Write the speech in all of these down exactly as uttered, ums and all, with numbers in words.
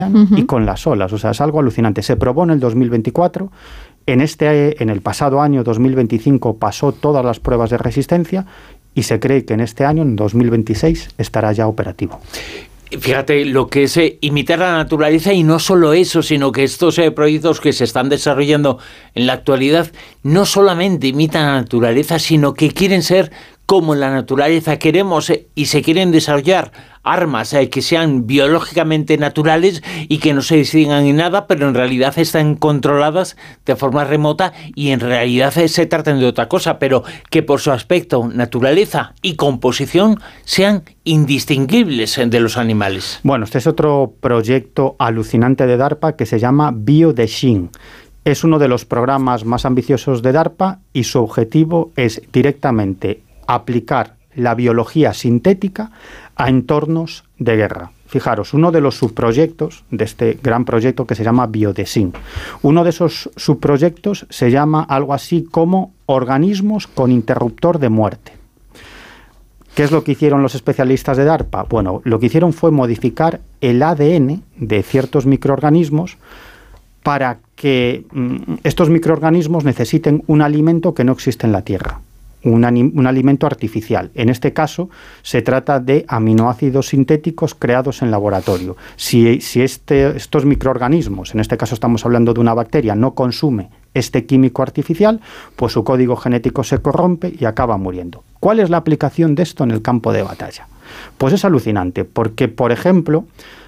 uh-huh. y con las olas. O sea, es algo alucinante. Se probó en el dos mil veinticuatro, en, este, en el pasado año dos mil veinticinco pasó todas las pruebas de resistencia y se cree que en este año, en dos mil veintiséis, estará ya operativo. Fíjate lo que es eh, imitar la naturaleza, y no solo eso, sino que estos eh, proyectos que se están desarrollando en la actualidad no solamente imitan la naturaleza, sino que quieren ser como la naturaleza. Queremos eh, y se quieren desarrollar armas eh, que sean biológicamente naturales y que no se distingan en nada, pero en realidad están controladas de forma remota y en realidad eh, se tratan de otra cosa, pero que por su aspecto, naturaleza y composición sean indistinguibles de los animales. Bueno, este es otro proyecto alucinante de DARPA que se llama BioDesign. Es uno de los programas más ambiciosos de DARPA y su objetivo es directamente aplicar la biología sintética a entornos de guerra. Fijaros, uno de los subproyectos de este gran proyecto que se llama BioDesign. Uno de esos subproyectos se llama algo así como organismos con interruptor de muerte. ¿Qué es lo que hicieron los especialistas de DARPA? Bueno, lo que hicieron fue modificar el A D N de ciertos microorganismos para que mm, estos microorganismos necesiten un alimento que no existe en la Tierra. Un, un alimento artificial. En este caso, se trata de aminoácidos sintéticos creados en laboratorio. Si, si este, estos microorganismos, en este caso estamos hablando de una bacteria, no consume este químico artificial, pues su código genético se corrompe y acaba muriendo. ¿Cuál es la aplicación de esto en el campo de batalla? Pues es alucinante, porque, por ejemplo,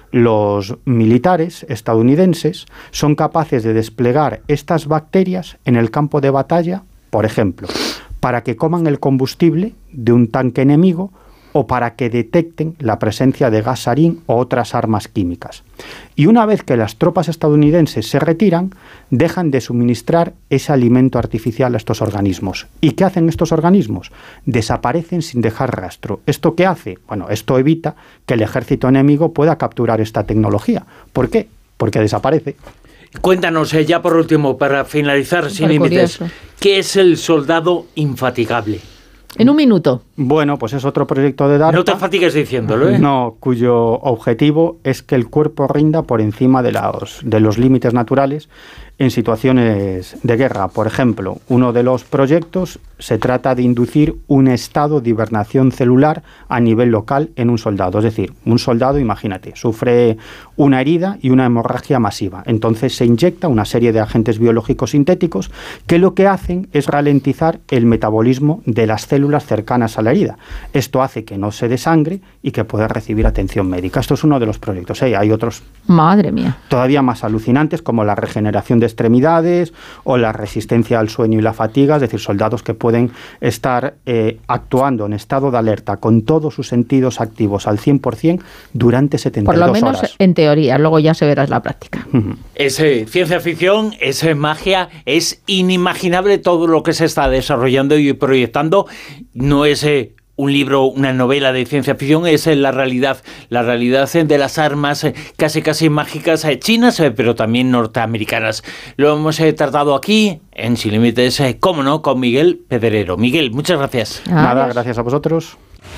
los militares estadounidenses son capaces de desplegar estas bacterias en el campo de batalla, por ejemplo, para que coman el combustible de un tanque enemigo o para que detecten la presencia de gas sarín o otras armas químicas. Y una vez que las tropas estadounidenses se retiran, dejan de suministrar ese alimento artificial a estos organismos. ¿Y qué hacen estos organismos? Desaparecen sin dejar rastro. ¿Esto qué hace? Bueno, esto evita que el ejército enemigo pueda capturar esta tecnología. ¿Por qué? Porque desaparece. Cuéntanos, eh, ya por último, para finalizar sin límites, ¿qué es el soldado infatigable? En un minuto. Bueno, pues es otro proyecto de DARPA. No te fatigues diciéndolo, ¿eh? No, cuyo objetivo es que el cuerpo rinda por encima de los, de los límites naturales en situaciones de guerra. Por ejemplo, uno de los proyectos se trata de inducir un estado de hibernación celular a nivel local en un soldado. Es decir, un soldado, imagínate, sufre una herida y una hemorragia masiva. Entonces se inyecta una serie de agentes biológicos sintéticos que lo que hacen es ralentizar el metabolismo de las células cercanas a la herida. Esto hace que no se desangre y que pueda recibir atención médica. Esto es uno de los proyectos. ¿eh? Hay otros Madre mía. todavía más alucinantes, como la regeneración de extremidades o la resistencia al sueño y la fatiga, es decir, soldados que pueden estar eh, actuando en estado de alerta con todos sus sentidos activos al cien por ciento durante setenta y dos horas. Por lo menos horas. En teoría, luego ya se verá en la práctica. Uh-huh. Es eh, ciencia ficción, es eh, magia, es inimaginable todo lo que se está desarrollando y proyectando. No es eh, un libro, una novela de ciencia ficción, es la realidad, la realidad de las armas casi casi mágicas chinas, pero también norteamericanas. Lo hemos tratado aquí en Sin Límites, cómo no, con Miguel Pedrero. Miguel, muchas gracias. Adiós. Nada, gracias a vosotros.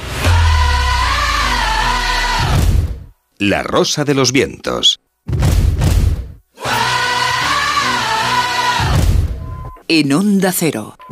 La Rosa de los Vientos. En Onda Cero.